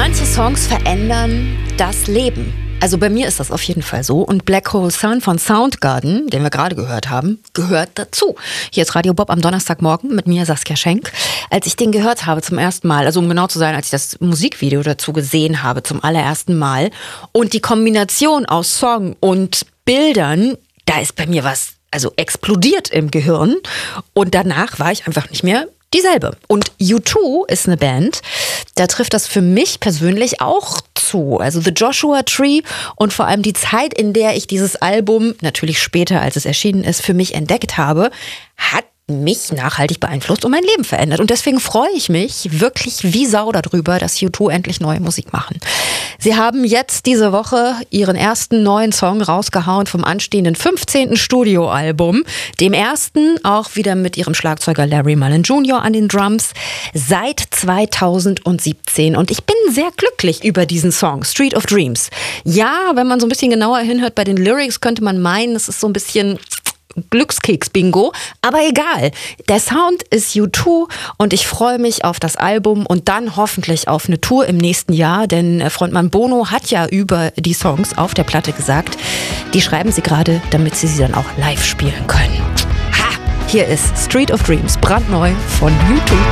Manche Songs verändern das Leben. Also bei mir ist das auf jeden Fall so. Und Black Hole Sun von Soundgarden, den wir gerade gehört haben, gehört dazu. Hier ist Radio Bob am Donnerstagmorgen mit mir, Saskia Schenk. Als ich den gehört habe zum ersten Mal, also um genau zu sein, als ich das Musikvideo dazu gesehen habe zum allerersten Mal und die Kombination aus Song und Bildern, da ist bei mir was explodiert im Gehirn. Und danach war ich einfach nicht mehr dieselbe. Und U2 ist eine Band, da trifft das für mich persönlich auch zu. Also The Joshua Tree und vor allem die Zeit, in der ich dieses Album, natürlich später als es erschienen ist, für mich entdeckt habe, hat mich nachhaltig beeinflusst und mein Leben verändert. Und deswegen freue ich mich wirklich wie Sau darüber, dass U2 endlich neue Musik machen. Sie haben jetzt diese Woche ihren ersten neuen Song rausgehauen vom anstehenden 15. Studioalbum. Dem ersten auch wieder mit ihrem Schlagzeuger Larry Mullen Jr. an den Drums seit 2017. Und ich bin sehr glücklich über diesen Song, Street of Dreams. Ja, wenn man so ein bisschen genauer hinhört bei den Lyrics, könnte man meinen, es ist so ein bisschen Glückskeks-Bingo, aber egal. Der Sound ist U2 und ich freue mich auf das Album und dann hoffentlich auf eine Tour im nächsten Jahr, denn Frontmann Bono hat ja über die Songs auf der Platte gesagt, die schreiben sie gerade, damit sie dann auch live spielen können. Ha! Hier ist Street of Dreams, brandneu von U2.